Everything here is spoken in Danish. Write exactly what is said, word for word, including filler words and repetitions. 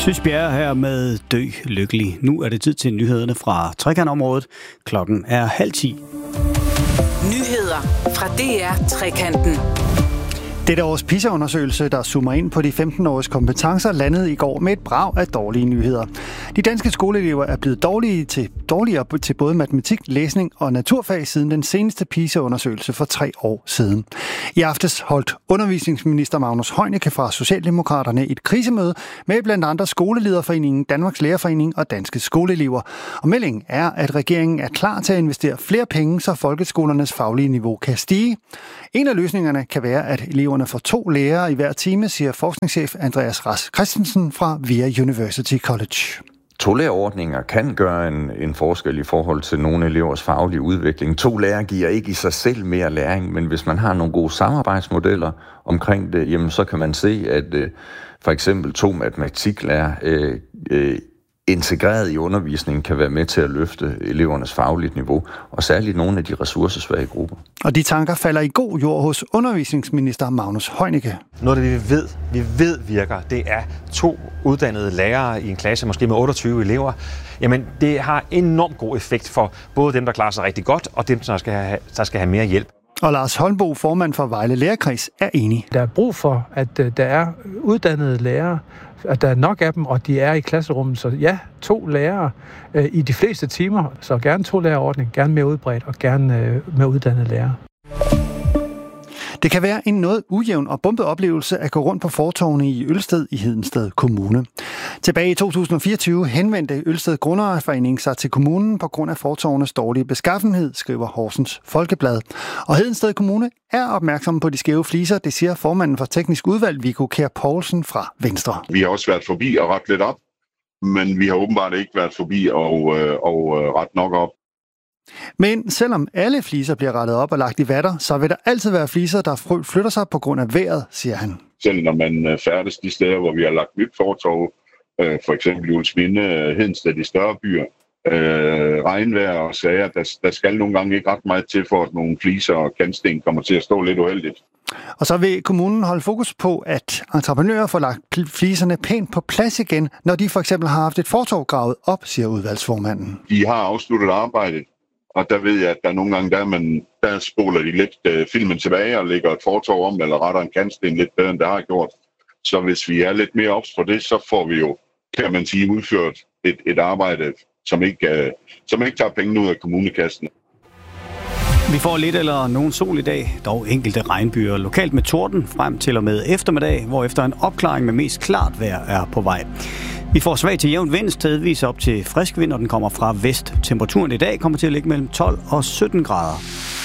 Sys Bjerre her med Dø Lykkelig. Nu er det tid til nyhederne fra Trekantområdet. Klokken er halv ti. Nyheder fra D R Trekanten. Dette års PISA-undersøgelse, der zoomer ind på de femten-åriges kompetencer, landede i går med et brag af dårlige nyheder. De danske skoleelever er blevet dårlige til, dårligere til både matematik, læsning og naturfag siden den seneste PISA-undersøgelse for tre år siden. I aftes holdt undervisningsminister Magnus Heunicke fra Socialdemokraterne et krisemøde med blandt andre Skolelederforeningen, Danmarks Lærerforening og Danske Skoleelever. Og meldingen er, at regeringen er klar til at investere flere penge, så folkeskolernes faglige niveau kan stige. En af løsningerne kan være, at eleverne får to lærere i hver time, siger forskningschef Andreas Rask Christensen fra V I A University College. To-lærerordninger kan gøre en, en forskel i forhold til nogle elevers faglige udvikling. To lærere giver ikke i sig selv mere læring, men hvis man har nogle gode samarbejdsmodeller omkring det, jamen så kan man se, at øh, for eksempel to matematiklærer øh, øh, integreret i undervisningen kan være med til at løfte elevernes faglige niveau, og særligt nogle af de ressourcesvage grupper. Og de tanker falder i god jord hos undervisningsminister Magnus Heunicke. Noget af det, vi ved, vi ved virker, det er to uddannede lærere i en klasse, måske med otteogtyve elever. Jamen, det har enormt god effekt for både dem, der klarer sig rigtig godt, og dem, der skal have, der skal have mere hjælp. Og Lars Holmbo, formand for Vejle Lærerkreds, er enig. Der er brug for, at der er uddannede lærere, at der er nok af dem, og de er i klasserummet. Så ja, to lærere øh, i de fleste timer, så gerne to lærerordning, gerne mere udbredt og gerne øh, mere uddannede lærere. Det kan være en noget ujævn og bumpet oplevelse at gå rundt på fortovene i Ølsted i Hedensted Kommune. Tilbage i to tusind og fireogtyve henvendte Ølsted Grundejerforening sig til kommunen på grund af fortovenes dårlige beskaffenhed, skriver Horsens Folkeblad. Og Hedensted Kommune er opmærksom på de skæve fliser, det siger formanden for teknisk udvalg, Viggo Kjær Poulsen fra Venstre. Vi har også været forbi og ret lidt op, men vi har åbenbart ikke været forbi og, øh, og øh, ret nok op. Men selvom alle fliser bliver rettet op og lagt i vatter, så vil der altid være fliser, der flytter sig på grund af vejret, siger han. Selv når man færdes de steder, hvor vi har lagt nyt fortov, øh, for eksempel Juelsminde, Hedensted, de større byer, øh, regnvejr og sager, der, der skal nogle gange ikke ret meget til, for at nogle fliser og kantsten kommer til at stå lidt uheldigt. Og så vil kommunen holde fokus på, at entreprenører får lagt fliserne pænt på plads igen, når de for eksempel har haft et fortov gravet op, siger udvalgsformanden. De har afsluttet arbejdet. Og der ved jeg, at der nogle gange, der, man, der spoler de lidt øh, filmen tilbage og lægger et fortov om, eller retter en kantsten lidt bedre, end det har gjort. Så hvis vi er lidt mere ops på det, så får vi jo, kan man sige, udført et, et arbejde, som ikke, øh, som ikke tager pengene ud af kommunekassen. Vi får lidt eller nogen sol i dag, dog enkelte regnbyer lokalt med torden frem til og med eftermiddag, hvor efter en opklaring med mest klart vejr er på vej. Vi får svag til jævn vind, stedvis op til frisk vind, og den kommer fra vest. Temperaturen i dag kommer til at ligge mellem tolv og sytten grader.